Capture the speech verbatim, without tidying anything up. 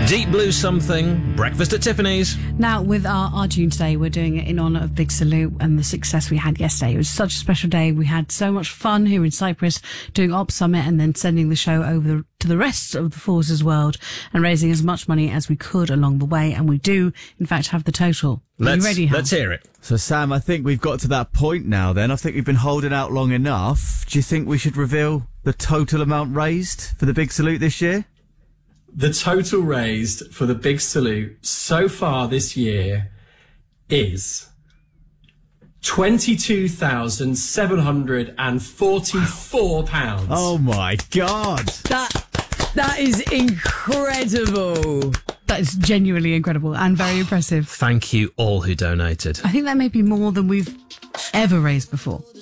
Deep Blue Something, Breakfast at Tiffany's. Now, with our, our tune today, we're doing it in honour of Big Salute and the success we had yesterday. It was such a special day. We had so much fun here in Cyprus doing Op Summit and then sending the show over the, to the rest of the Forces world and raising as much money as we could along the way. And we do, in fact, have the total. Are Let's, you ready, Hal? let's hear it. So, Sam, I think we've got to that point now then. I think we've been holding out long enough. Do you think we should reveal the total amount raised for the Big Salute this year? The total raised for the Big Salute so far this year is twenty-two thousand seven hundred forty-four pounds. Oh, my God. That, that is incredible. That is genuinely incredible and very impressive. Thank you all who donated. I think that may be more than we've ever raised before.